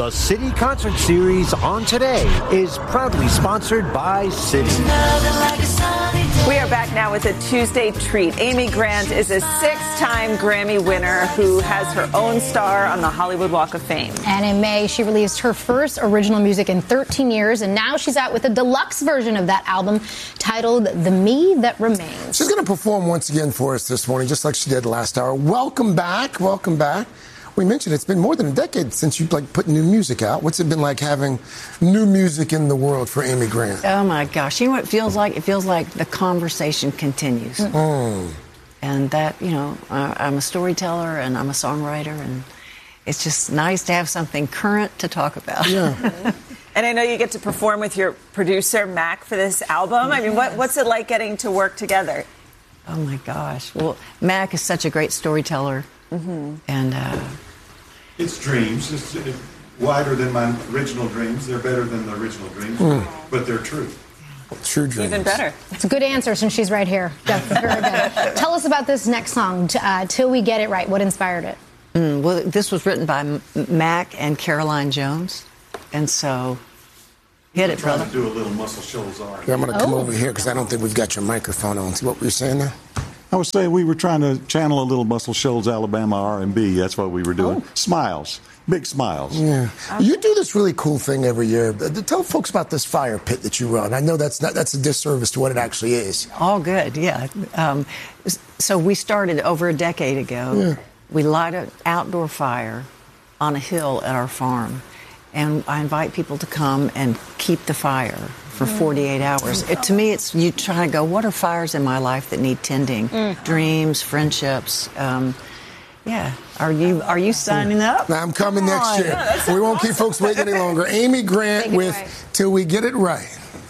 The City Concert Series on Today is proudly sponsored by Citi. We are back now with a Tuesday treat. Amy Grant is a 6-time Grammy winner who has her own star on the Hollywood Walk of Fame. And in May, she released her first original music in 13 years, and now she's out with a deluxe version of that album titled The Me That Remains. She's going to perform once again for us this morning, just like she did last hour. Welcome back. Welcome back. We mentioned it's been more than a decade since you put new music out. What's it been like having new music in the world for Amy Grant? Oh my gosh! You know what it feels like? It feels like the conversation continues. And that, I'm a storyteller and I'm a songwriter, and it's just nice to have something current to talk about. Yeah. And I know you get to perform with your producer Mac for this album. I mean, what's it like getting to work together? Oh my gosh! Well, Mac is such a great storyteller. And it's dreams. It's wider than my original dreams. They're better than the original dreams, but they're true. True dreams. Even better. It's a good answer since she's right here. That's very good. Tell us about this next song, Till We Get It Right. What inspired it? Well, this was written by Mac and Caroline Jones, and so hit it, brother. To do a little Muscle Shoals art. Yeah, I'm going to come over here because I don't think we've got your microphone on. See what were you saying there? I was saying we were trying to channel a little Muscle Shoals, Alabama R&B. That's what we were doing. Smiles. Big smiles. Yeah. You do this really cool thing every year. Tell folks about this fire pit that you run. I know that's a disservice to what it actually is. All good, yeah. So we started over a decade ago. Yeah. We light an outdoor fire on a hill at our farm. And I invite people to come and keep the fire for 48 hours. To me, it's you try to go, what are fires in my life that need tending? Dreams, friendships. Yeah. Are you signing up? I'm coming next year. We won't keep folks waiting any longer. Amy Grant with Till We Get It Right.